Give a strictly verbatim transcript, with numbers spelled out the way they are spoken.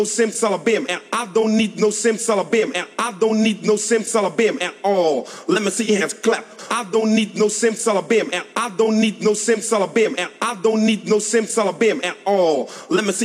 simsalabim, and I don't need no simsalabim, and I don't need no simsalabim at all. Let me see your hands clap. I don't need no simsalabim, and I don't need no simsalabim, and I don't need no simsalabim at all. Let me see